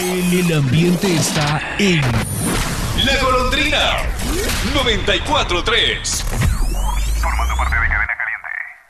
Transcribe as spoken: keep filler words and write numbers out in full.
El ambiente está en La Golondrina noventa y cuatro tres.